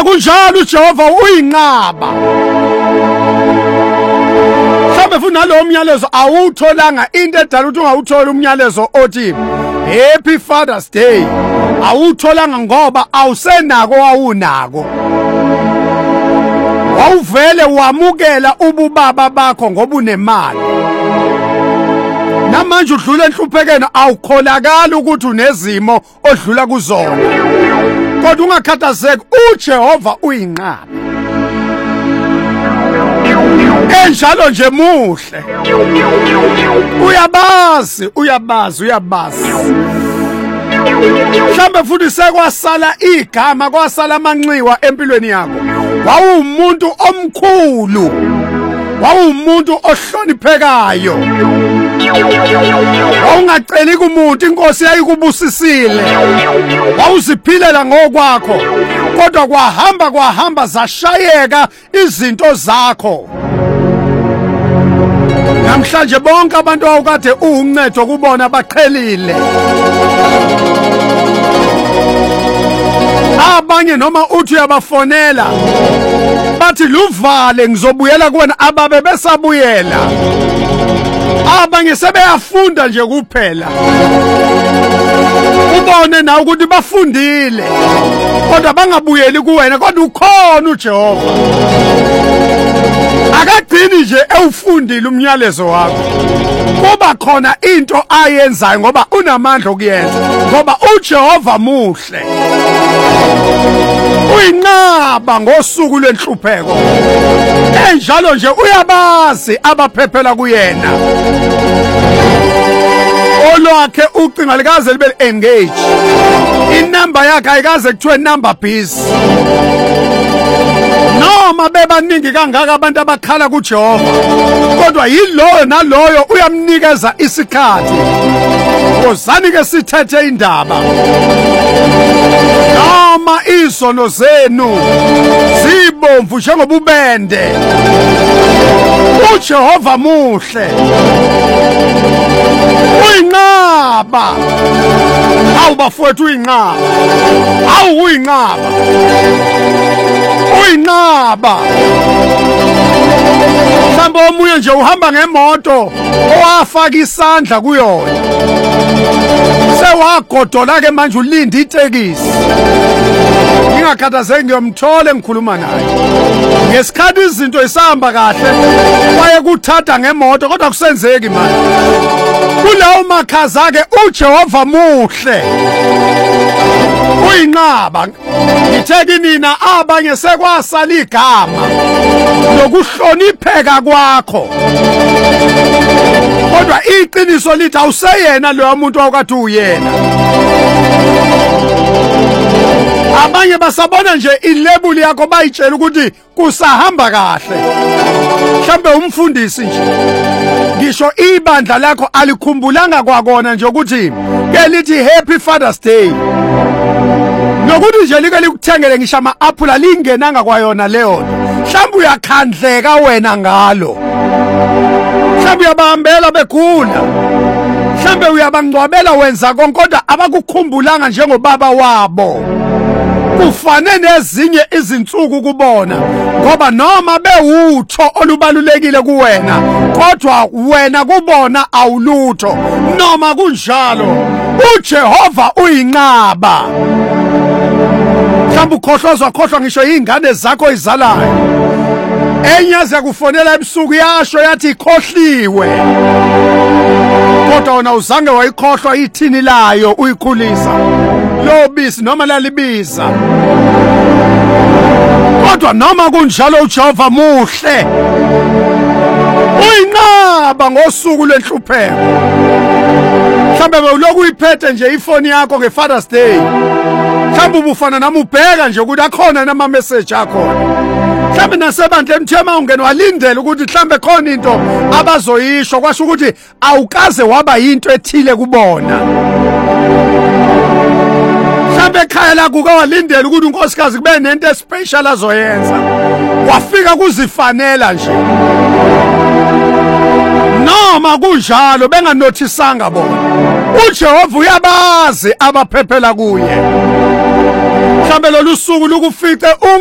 noma kunjalo uJehova uyinqaba. Mhlawumbe futhi nalowo myalezo awutholanga into edala ukuthi ungawuthola umyalezo othi Happy Father's Day. Awutholanga ngoba awusenako wawunako. Wawuvele wamukela ububaba bakho ngoba unemali. Namanje udlula enhluphekweni awukholakala ukuthi unezimo odlula kuzona. Kodwa ungakhathazeki uJehova uyinqaba. Enjalo nje muhle. Uyabazi. Mhlambe futhi sekwasala igama kwasala amanxiwa empilweni yakho. Wawumuntu omkhulu. Wawumuntu ohloniphekayo. Wawungaceli kumuntu inkosi yayikubusisile. Wawuziphilela ngokwakho. Kodwa kwahamba zashayeka izinto zakho. Namhlanje bonke abantu awukade uuncedo kubona baqhelile. Abanye noma uthi uyabafonela bathi luvale ngizobuyela kuwena ababe besabuyela. Abanye sebeyafunda nje kuphela. Ubone na ukuthi bafundile kodwa bangabuyeli kuwena kodwa ukhona uJehova. Akagcini nje ewufundile umyalezo wakho. Kuba khona into ayenzayo ngoba unamandla okuyenza ngoba uJehova muhle. Uyinqaba ngosuku lwenhlupheko. Enjalo nje uyabazi abaphephela kuyena. Olwakhe ucinga likaze libe engage. Inamba yakhe ayikaze kuthiwe number busy. Noma bebaningi kangaka abantu abakhala kuJehova kodwa yiloyo naloyo uyamnikeza isikhathi. Wozani ke sithethe indaba. Noma izono zenu zibomvu njengoba ubende. uJehova muhle. Uyinqaba. Awu bafowethu uyinqaba. Awu uyinqaba. Uyinqaba. Mhlawumbe omunye nje uhamba ngemoto owafaka isandla kuyona. Sewagodola ke manje ulinda itekisi. Ngingakhathazeki ngiyomthola engikhuluma naye. Ngesikhathi izinto isihamba kahle kwaye kuthatha ngemoto kodwa kusenzeki manje. Kulawo makhaza ke uJehova muhle. Uyinqaba. Ngitheki nina abanye sekwasala igama lokuhlonipheka kwakho. Kodwa iqiniso lithi awuseyena lo muntu awukade uyena. Abanye basabona nje ilebuli yakho bayitshela ukuthi kusahamba kahle. Mhlambe umfundisi nje. Ngisho ibandla lakho alikhumbulanga kwakona nje ukuthi ke lithi Happy Father's Day. Nokuthi nje like likuthengele ngisho ama-apula lingenanga kwayona leyo. Mhlambe uyakhandleka wena ngalo. Mhlambe uyabahambela begula. Mhlambe uyabangcwabela wenza konke kodwa abakukhumbulanga njengobaba wabo. Kufane nezinye izinsuku kubona ngoba noma bewutho olubalulekile kuwena kodwa wena kubona awulutho. Noma kunjalo uJehova uyinqaba. Mhlawumbe ukhohlwa ngisho izingane zakho izalayo. Enyaze kufonela ebusuku yasho yathi ikhohliwe. Kodwa wena uzange wayikhohlwa ithini layo uyikhulisa. Lo bisi noma lalibiza. Kodwa noma kunjalo uJehova muhle. Uyinqaba ngosuku lwenhlupheko. Mhlambe bewuloko uyiphethe nje ifoni yakho ngeFather's Day. Mhlambe ubufana nami ubheka nje ukuthi akhona nama message akhona. Mhlambe nasebandleni thema ungena walindela ukuthi mhlambe khona into abazoyisho kwasho ukuthi awukaze waba into ethile kubona. Mhlambe ekhaya la kuka walindela ukuthi unkosikazi kube nento especial azoyenza. Wafika kuzifanela nje. Noma kunjalo benganothisanga bona. uJehova uyabazi abaphephela kuye. Mhlambe lolu suku lukufice